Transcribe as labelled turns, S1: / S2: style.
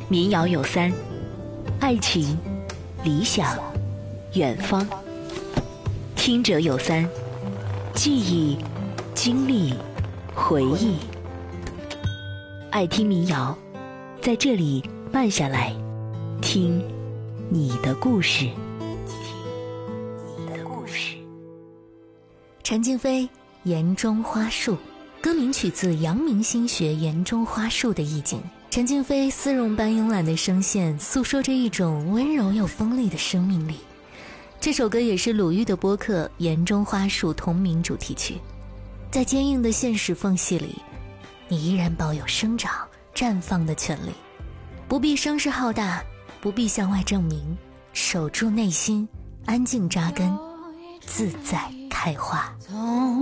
S1: 民谣有三：爱情、理想、远方。听者有三：记忆、经历、回忆。爱听民谣，在这里慢下来，听你的故事。
S2: 陈静飞《岩中花树》，歌名取自阳明心学岩中花树的意境。陈静飞丝绒般慵懒的声线，诉说着一种温柔又锋利的生命力。这首歌也是鲁豫的播客《岩中花树》同名主题曲。在坚硬的现实缝隙里，你依然保有生长、绽放的权利，不必声势浩大，不必向外证明，守住内心，安静扎根，自在开花。